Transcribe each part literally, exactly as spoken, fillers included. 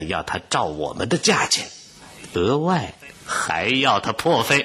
要他照我们的价钱，额外还要他破费。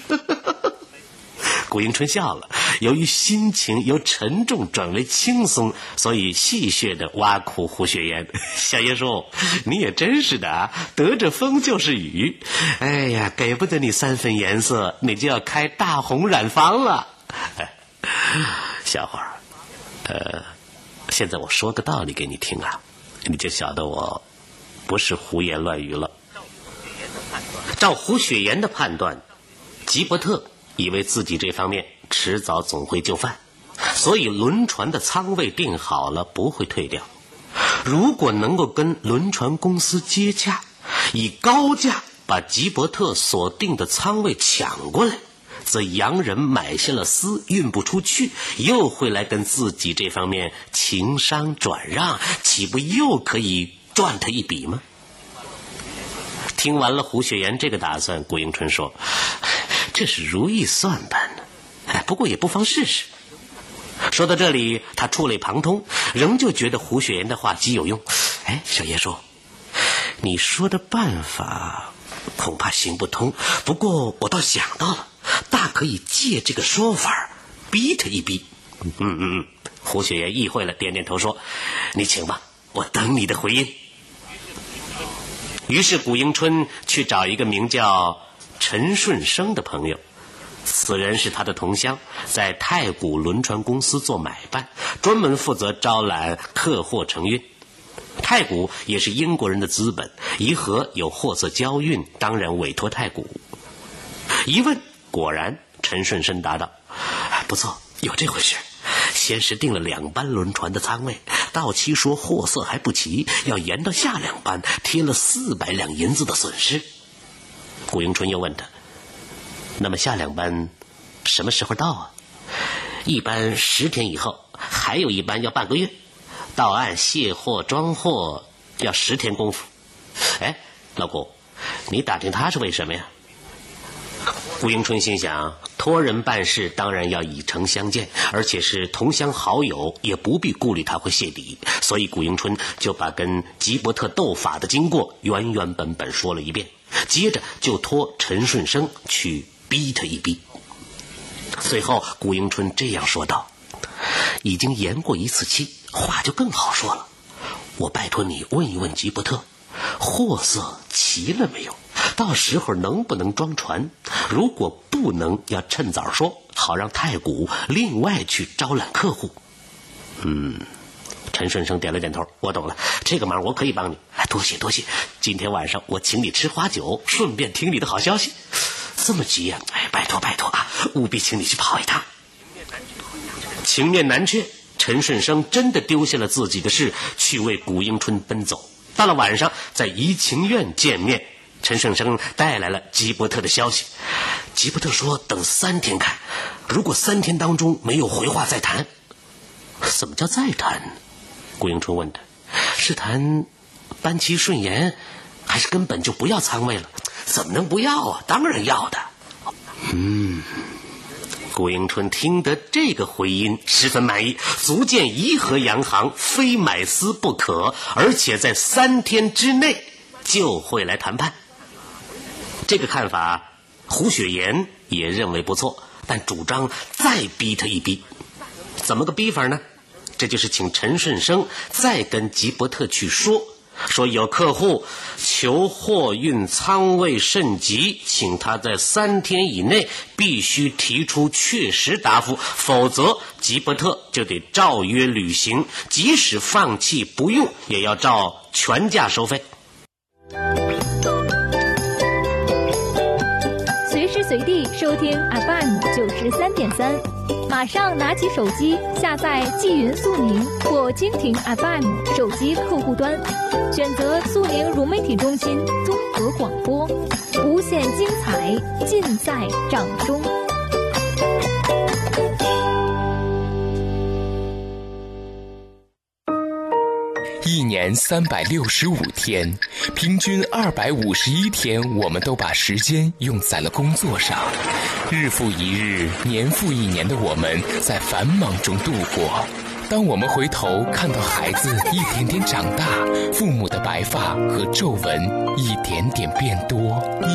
古迎春笑了，由于心情由沉重转为轻松，所以戏谑地挖苦胡雪岩：小爷叔，你也真是的啊，得着风就是雨。哎呀，给不得你三分颜色，你就要开大红染坊了。哎，小伙儿，呃，现在我说个道理给你听啊，你就晓得我不是胡言乱语了。照胡雪岩的判断，吉伯特以为自己这方面迟早总会就范，所以轮船的舱位定好了，不会退掉。如果能够跟轮船公司接洽，以高价把吉伯特所定的舱位抢过来，则洋人买下了丝运不出去，又会来跟自己这方面情商转让，岂不又可以赚他一笔吗？听完了胡雪岩这个打算，古迎春说：这是如意算盘呢，哎，不过也不妨试试。说到这里，他触类旁通，仍旧觉得胡雪岩的话极有用。哎，小爷说，你说的办法恐怕行不通，不过我倒想到了，大可以借这个说法逼他一逼。嗯嗯嗯，胡雪岩意会了，点点头说：你请吧，我等你的回音。于是古迎春去找一个名叫陈顺生的朋友，此人是他的同乡，在太古轮船公司做买办，专门负责招揽客货承运。太古也是英国人的资本，怡和有货色交运，当然委托太古。一问，果然陈顺生答道：不错，有这回事。先是订了两班轮船的舱位，到期说货色还不齐，要延到下两班，贴了四百两银子的损失。古迎春又问他：那么下两班什么时候到啊？一班十天以后，还有一班要半个月，到岸卸货装货要十天功夫。哎，老古，你打听他是为什么呀？古迎春心想，托人办事当然要以诚相见，而且是同乡好友，也不必顾虑他会泄底，所以古迎春就把跟吉伯特斗法的经过原原本本说了一遍，接着就托陈顺生去逼他一逼。随后古迎春这样说道：已经延过一次期，话就更好说了，我拜托你问一问吉伯特，货色齐了没有，到时候能不能装船，如果不能，要趁早说，好让太古另外去招揽客户。嗯，陈顺生点了点头，我懂了，这个忙我可以帮你。哎，多谢多谢，今天晚上我请你吃花酒，顺便听你的好消息。这么急呀、啊？哎，拜托拜托啊，务必请你去跑一趟。情面难却，陈顺生真的丢下了自己的事，去为古迎春奔走。到了晚上，在怡情院见面，陈顺生带来了吉伯特的消息。吉伯特说等三天看，如果三天当中没有回话再谈。什么叫再谈？古迎春问他，是谈班期顺延，还是根本就不要舱位了？怎么能不要啊？当然要的。嗯，古迎春听得这个回音十分满意，足见怡和洋行非买丝不可，而且在三天之内就会来谈判。这个看法胡雪岩也认为不错，但主张再逼他一逼。怎么个逼法呢？这就是请陈顺生再跟吉伯特去说，说有客户求货运仓位甚急，请他在三天以内必须提出确实答复，否则吉伯特就得照约履行，即使放弃不用，也要照全价收费。 随时随地收听 F M 九十三点三，马上拿起手机下载纪云速宁或蜻蜓 F M 手机客户端，选择速宁融媒体中心综合广播，无限精彩尽在掌中。 一年三百六十五天，平均二百五十一天，我们都把时间用在了工作上。日复一日，年复一年的我们在繁忙中度过， 当我们回头看到孩子一点点长大，父母的白发和皱纹一点点变多，你